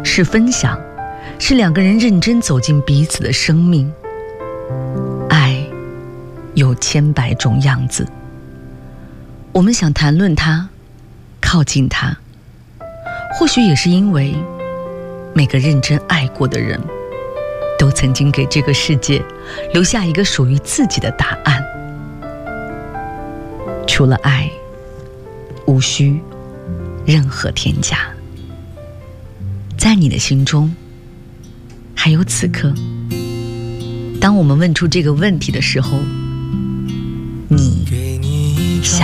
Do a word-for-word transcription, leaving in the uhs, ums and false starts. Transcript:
是分享，是两个人认真走进彼此的生命。爱有千百种样子，我们想谈论它，靠近它，或许也是因为每个认真爱过的人都曾经给这个世界留下一个属于自己的答案。除了爱，无需任何添加。在你的心中，还有此刻，当我们问出这个问题的时候，